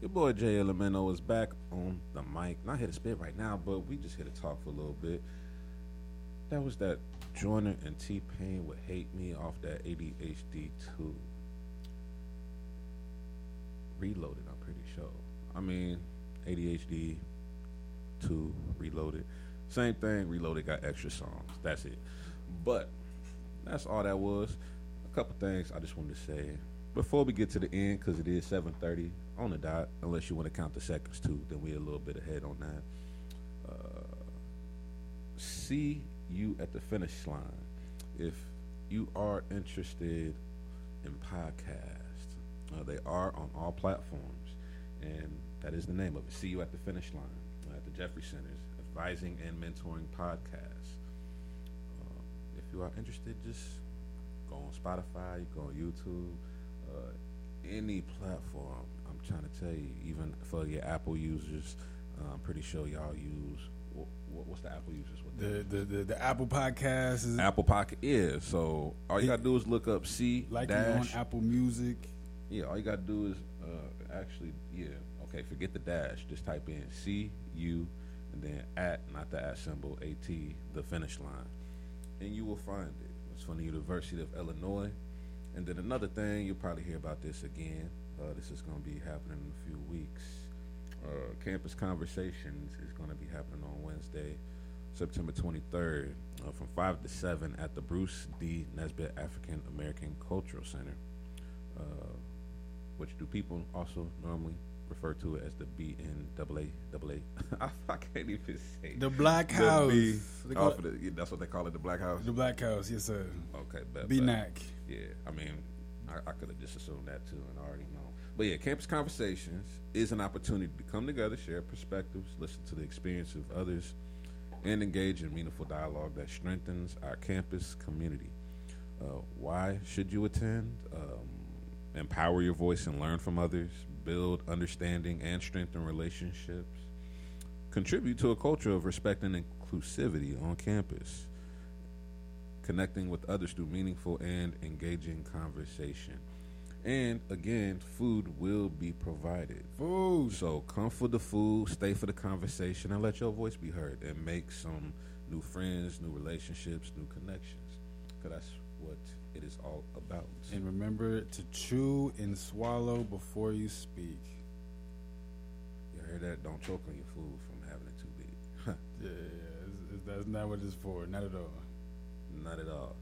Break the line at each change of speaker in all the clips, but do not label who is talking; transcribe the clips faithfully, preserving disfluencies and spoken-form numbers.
Your boy Jay Elemento is back on the mic. Not here to spit right now, but we just here to talk for a little bit. That was that Joyner and T-Pain would hate me off that A D H D two. Reloaded, I'm pretty sure. I mean, A D H D two, Reloaded. Same thing, Reloaded got extra songs. That's it. But that's all that was. A couple things I just wanted to say before we get to the end, because it is seven thirty on the dot, unless you want to count the seconds too, then we're a little bit ahead on that. Uh, see you at the finish line. If you are interested in podcasts, uh, they are on all platforms, and that is the name of it. See you at the finish line at the Jeffrey Centers, advising and mentoring podcasts. Um, if you are interested, just go on Spotify, go on YouTube, uh, any platform. I'm trying to tell you, even for your Apple users, uh, I'm pretty sure y'all use what, what's the Apple users? What
the, the the the Apple Podcast is
Apple Pocket. Yeah. So all you gotta do is look up C
like
dash
on Apple Music.
Yeah. All you gotta do is uh, actually yeah. Okay. Forget the dash. Just type in C U and then at, not the at symbol, A T, the finish line, and you will find it. It's from the University of Illinois. And then another thing, you'll probably hear about this again. Uh, this is going to be happening in a few weeks. Uh, Campus Conversations is going to be happening on Wednesday, September twenty-third, uh, from five to seven at the Bruce D. Nesbitt African American Cultural Center, uh, which do people also normally refer to it as the B N A A A. I can't even say
the Black House.
The B, oh, the, yeah, that's what they call it, the Black House.
The Black House, yes sir.
Okay,
B N A C.
Yeah, I mean, I, I could have just assumed that too and already known. But yeah, Campus Conversations is an opportunity to come together, share perspectives, listen to the experience of others, and engage in meaningful dialogue that strengthens our campus community. Uh, why should you attend? Um, empower your voice and learn from others, build understanding and strengthen relationships, contribute to a culture of respect and inclusivity on campus, connecting with others through meaningful and engaging conversation. And again, food will be provided.
Food.
So come for the food, stay for the conversation, and let your voice be heard, and make some new friends, new relationships, new connections. Because that's what it is all about.
And remember to chew and swallow before you speak.
You heard that? Don't choke on your food from having it too big.
yeah, yeah, it's, it's, that's not what it's for. Not at all.
Not at all.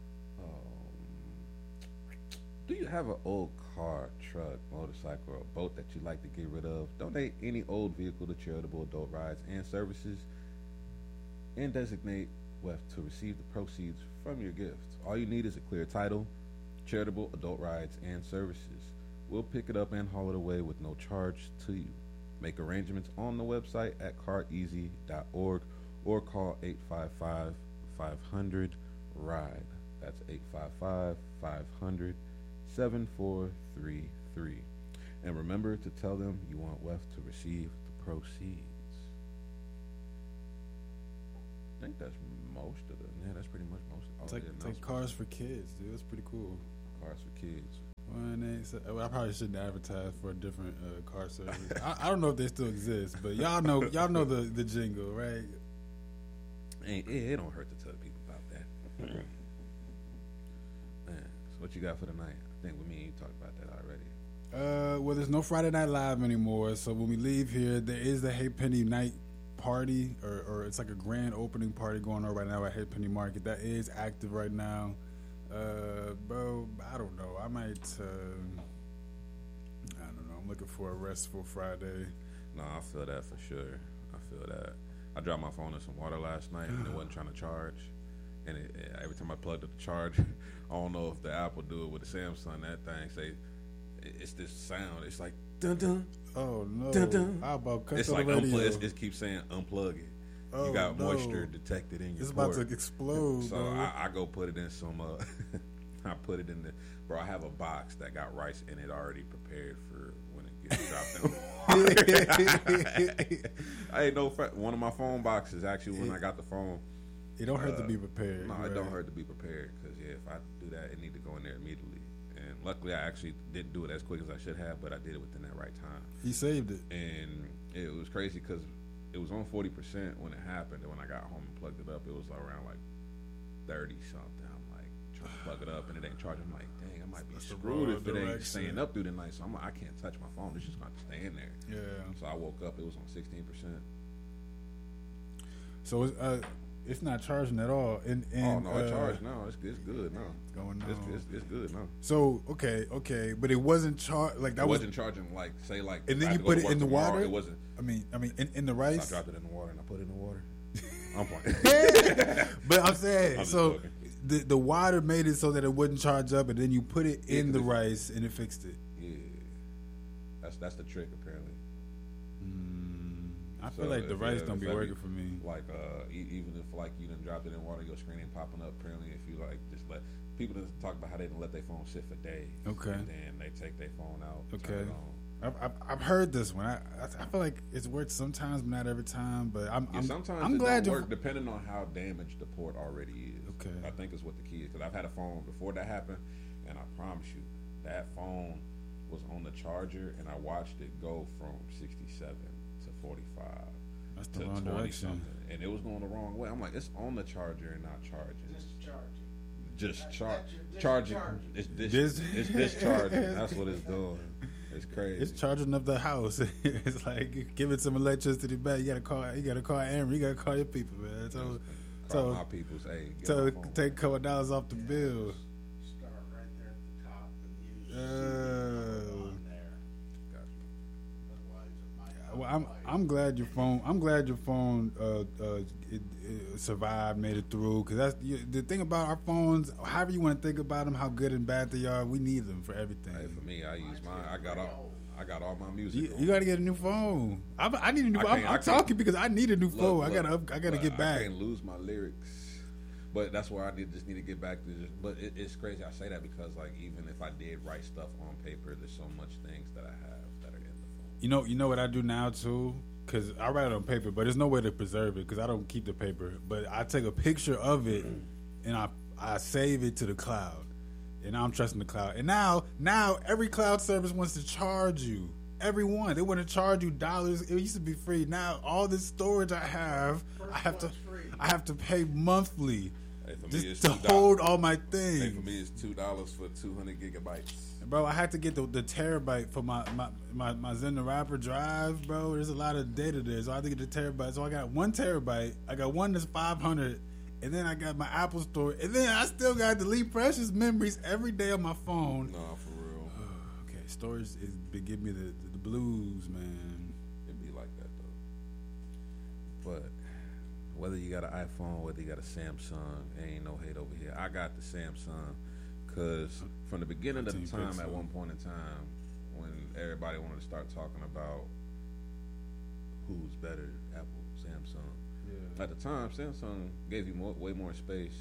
Um, do you have an old car, truck, motorcycle, or boat that you'd like to get rid of? Donate any old vehicle to charitable adult rides and services, and designate W E F to receive the proceeds from your gift. All you need is a clear title, charitable adult rides and services. We'll pick it up and haul it away with no charge to you. Make arrangements on the website at car easy dot org or call eight five five, five hundred, RIDE. That's eight five five, five hundred, seven four three three. And remember to tell them you want W E F to receive the proceeds. I think that's most of it. Yeah, that's pretty much most of it.
It's like, it's like Cars for Kids, dude. It's pretty cool.
Cars for Kids.
Well, say, well, I probably shouldn't advertise for a different uh, car service. I, I don't know if they still exist, but y'all know y'all know the, the jingle, right?
Ain't, it, it don't hurt to tell people about that. Man, so what you got for the night? I think with me and you talked about that already.
Uh, well, there's no Friday Night Live anymore, so when we leave here, there is the Halfpenny Night Party, or, or it's like a grand opening party going on right now at Halfpenny Market. That is active right now. Uh, bro, I don't know. I might, uh, I don't know. I'm looking for a restful Friday.
No, I feel that for sure. I feel that. I dropped my phone in some water last night and it wasn't trying to charge. And it, it, every time I plugged up the charger, I don't know if the Apple do it with the Samsung. That thing say it, it's this sound. It's like dun dun.
Oh no!
Dun, dun.
How about cut
it's
the
like
radio?
unplug. It keeps saying unplug it.
Oh,
you got
no.
moisture detected in your
It's
port.
about to explode.
So
bro.
I, I go put it in some. Uh, I put it in the. Bro, I have a box that got rice in it already prepared for when it gets dropped in. I ain't no. One of my phone boxes actually when I got the phone.
It don't hurt
uh,
to be prepared.
No,
right?
it don't hurt to be prepared because yeah, if I do that, it need to go in there immediately. And luckily, I actually didn't do it as quick as I should have, but I did it within that right time.
He saved it.
And it was crazy because it was on forty percent when it happened. And when I got home and plugged it up, it was around like thirty something. I'm like, trying to plug it up and it ain't charging. I'm like, dang, I might be
That's
screwed if it
direction.
ain't staying up through the night. So I'm like, I can't touch my phone. It's just going to stay in there.
Yeah.
So I woke up, it was on sixteen percent.
So it's, uh, it's not charging at all. And, and
oh, no,
uh,
it charged. No, it's, it's good now.
Going on.
It's, it's, it's good now.
So, okay, okay. But it wasn't charged. Like, that
it
was,
wasn't charging, like, say, like.
And then
I
you
had to go
put
to
it
work
in the
tomorrow.
water?
It wasn't.
I mean, I mean, in, in the
So
rice?
I dropped it in the water and I put it in the water. I'm playing.
But I'm saying,
I'm just
so
joking.
the the water made it so that it wouldn't charge up, and then you put it
Yeah,
in the
'cause it-
rice, and it fixed it.
Yeah. That's that's the trick, apparently.
Mm, I
So
feel like the
if-
rice
yeah,
don't
if
be
every-
working for me.
Like, uh, e- even if, like, you done dropped it in water, your screen ain't popping up, apparently, if you, like, just let. People done talk about how they done let their phone sit for days.
Okay.
And then they take their phone out.
Okay.
Turn it on.
I've, I've, I've heard this one. I, I I feel like it's worked sometimes, but not every time. But I'm
Yeah,
I'm,
sometimes
I'm
it
glad
don't
you.
work depending on how damaged the port already is.
Okay.
I think is what the key is because I've had a phone before that happened, and I promise you that phone was on the charger, and I watched it go from sixty-seven to forty-five
That's
to
the wrong
twenty
direction.
something, and it was going the wrong way. I'm like, it's on the charger and not charging.
Just charging.
Just
That-
char-
that's your- that's
charging.
charging.
It's dis-
Dis-
it's discharging. That's what it's doing. It's crazy.
It's charging up the house. It's like give it some electricity back. You gotta call. You gotta call Amber. You gotta call your people, man. So,
Call
so,
my people's. Hey, get
so
my phone.
take a couple dollars off the bill.
Start right there at the top and use
Oh.
on there.
Got you.
Otherwise, it might not
Well, I'm
play.
I'm glad your phone. I'm glad your phone uh, uh, it, it survived, made it through. Because that's you, the thing about our phones. However you want to think about them, how good and bad they are, we need them for everything.
Hey, for me, I use mine. I got all. I got all my music.
You,
on.
you got to get a new phone. I, I need a new.
I
phone. I'm,
can't- I
I'm
can't-
talking because I need a new
Look,
phone. I
look,
gotta. up- I gotta
but
get back.
I can't lose my lyrics, but that's why I need, just need to get back to. Just, but it, it's crazy. I say that because, like, even if I did write stuff on paper, there's so much things that I have that are in the phone.
You know. You know what I do now too. Because I write it on paper, but there's no way to preserve it because I don't keep the paper. But I take a picture of it and I I save it to the cloud, and now I'm trusting the cloud. And now now every cloud service wants to charge you. Everyone they want to charge you dollars. It used to be free. Now all this storage I have,
First
I have to
one's free.
I have to pay monthly
Hey, for me,
just
it's
to
two dollars.
hold all my
Hey,
things.
for me, it's two dollars for two hundred gigabytes.
Bro, I had to get the, the terabyte for my, my, my, my Zen the Rapper drive, bro. There's a lot of data there, so I had to get the terabyte. So I got one terabyte. I got one that's five hundred, and then I got my Apple Store, and then I still got to delete precious memories every day on my phone.
No, for real,
Okay, storage is be giving me the, the, the blues, man.
it be like that though. But whether you got an iPhone, whether you got a Samsung, ain't no hate over here. I got the Samsung. Because from the beginning of the
fifteen
time, at
pixel.
one point in time, when everybody wanted to start talking about who's better, Apple, Samsung.
Yeah.
At the time, Samsung gave you more, way more space,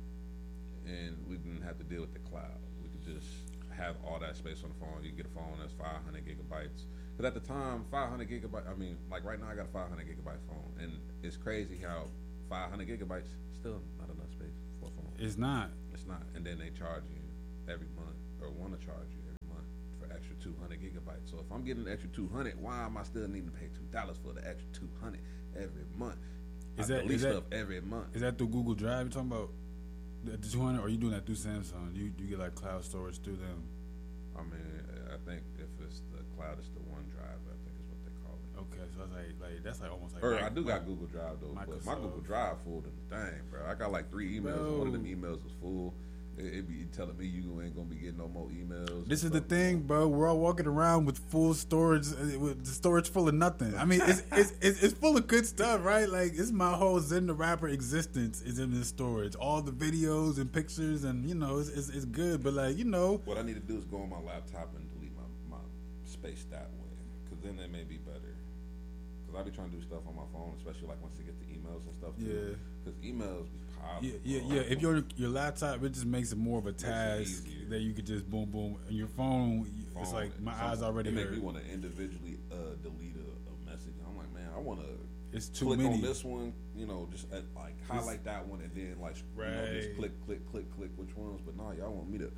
and we didn't have to deal with the cloud. We could just have all that space on the phone. You get a phone that's five hundred gigabytes. Because at the time, five hundred gigabytes, I mean, like right now, I got a five hundred gigabyte phone. And it's crazy how five hundred gigabytes still not enough space for a phone.
It's not.
It's not. And then they charge you every month, or want to charge you every month for extra two hundred gigabytes. So if I'm getting an extra two hundred, why am I still needing to pay two dollars for the extra two hundred every month?
Is
I
that-
delete
is that-
stuff every month?
Is that through Google Drive you're talking about? The two hundred, or you doing that through Samsung? You you get like cloud storage through them?
I mean, I think if it's the cloud, it's the OneDrive. I think is what they call it.
Okay, so I was like, like that's like almost like.
Or
Mic-
I do got Google Drive though, but my
Microsoft.
Google Drive full than the thing, bro. I got like three emails, and one of them emails was full. It, it be telling me you ain't gonna be getting no more emails.
This is
and
the
stuff.
thing, bro. We're all walking around with full storage, uh, with the storage full of nothing. I mean, it's, it's it's it's full of good stuff, right? Like, it's my whole Zen the Rapper existence is in this storage. All the videos and pictures, and you know, it's it's, it's good. But like, you know,
What I need to do is go on my laptop and delete my, my space that way, because then it may be better. Because I be trying to do stuff on my phone, especially like once I get the emails and stuff.
Yeah.
Because emails be powerful.
yeah, yeah,
bro.
yeah. If you're your laptop, it just makes it more of a
it
task
easier.
that you could just boom, boom. And your phone, it's
Phone,
like my
some-
eyes already
It make
hurt.
me want to individually uh, delete a, a message. I'm like, man, I want to.
It's too
click
many.
on this one, you know, just at, like highlight that one, and then like you know,
Right.
just click, click, click, click which ones. But no, y'all want me to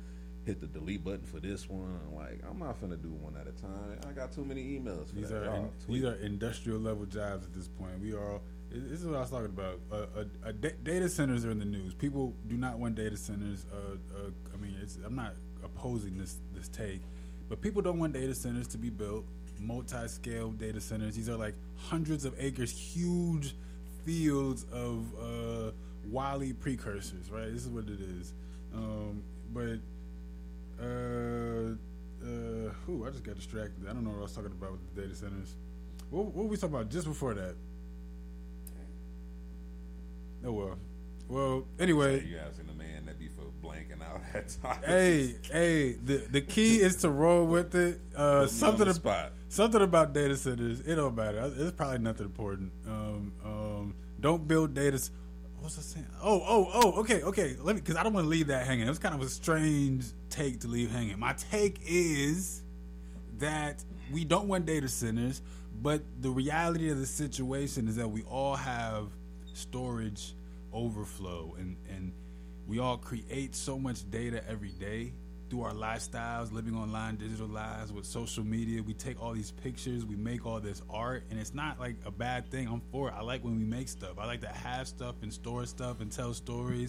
hit the delete button for this one. Like, I'm not finna do one at a time. I got too many emails. For
These
that.
are
Y'all
in,
tweak.
these are industrial level jobs at this point. We are. This is what I was talking about. Uh, a, a da- data centers are in the news. People do not want data centers. Uh, uh, I mean, it's, I'm not opposing this this take, but people don't want data centers to be built. Multi-scale data centers. These are like hundreds of acres, huge fields of uh, Wally precursors. Right. This is what it is. Um, but uh, uh, whew, I just got distracted. I don't know what I was talking about with the data centers. What, what were we talking about just before that? Oh well. Well, anyway.
You asking the man that be for blanking out that time.
Hey, hey. The the key is to roll with it. Uh, something
the
ab-
spot.
something about data centers. It don't matter. It's probably nothing important. Um, um, don't build data. c- What was I saying? Oh, oh, oh. Okay, okay. Let me, because I don't want to leave that hanging. It was kind of a strange take to leave hanging. My take is that we don't want data centers, but the reality of the situation is that we all have storage overflow, and and we all create so much data every day through our lifestyles, living online digital lives with social media. We take all these pictures, we make all this art, and it's not like a bad thing. I'm for it. I like when we make stuff. I like to have stuff and store stuff and tell stories,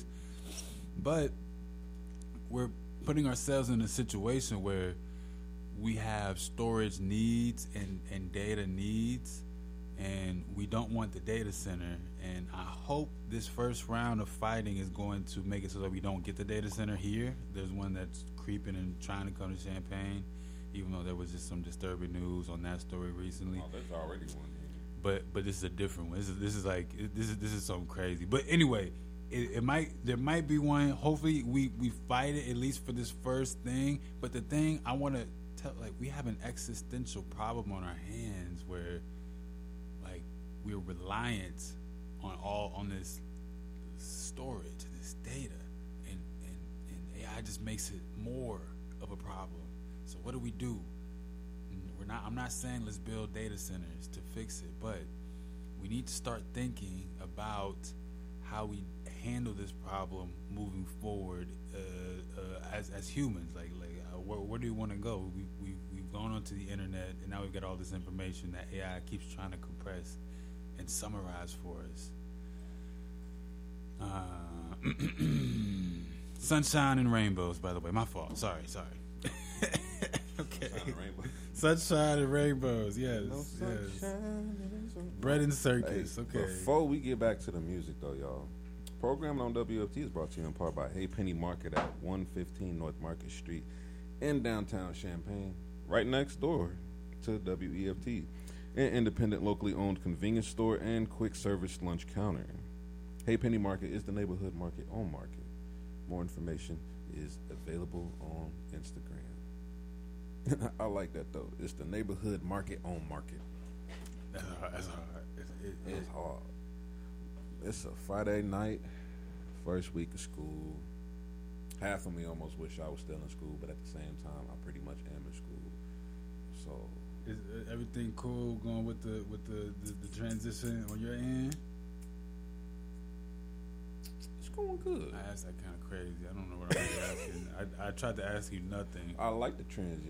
but we're putting ourselves in a situation where we have storage needs and, and data needs, and we don't want the data center. And I hope this first round of fighting is going to make it so that we don't get the data center here. There's one that's creeping and trying to come to Champaign, even though there was just some disturbing news on that story recently.
Oh, there's already one here.
But but this is a different one. This is this is like this is this is something crazy. But anyway, it, it might there might be one. Hopefully we we fight it at least for this first thing. But the thing I want to tell, like, we have an existential problem on our hands where, like, we're reliant on all on this storage, this data, and and and A I just makes it more of a problem. So what do we do? We're not. I'm not saying let's build data centers to fix it, but we need to start thinking about how we handle this problem moving forward uh, uh, as as humans. Like like uh, where, where do we want to go? We we we've gone onto the internet, and now we've got all this information that A I keeps trying to compress and summarize for us. Uh, sunshine and rainbows. By the way, my fault. Sorry, sorry. Okay.
Sunshine and rainbow.
Sunshine and rainbows. Yes,
No
yes.
sunshine and some-
Bread and
Hey,
circus. Okay.
Before we get back to the music, though, y'all, programming on W F T is brought to you in part by Hey Penny Market at one fifteen North Market Street in downtown Champaign, right next door to W E F T, an independent, locally owned convenience store and quick service lunch counter. Hey Penny Market is the neighborhood market on Market. More information is available on Instagram. I like that, though. It's the neighborhood market on Market.
That's hard. That's hard. It's, it,
It's hard. It's a Friday night, first week of school. Half of me almost wish I was still in school, but at the same time, I pretty much am in school. So
Is uh, everything cool going with the with the, the, the transition on your end?
it's going good.
I asked that kind of crazy. I don't know what I'm really asking. I, I tried to ask you nothing.
I like the transition.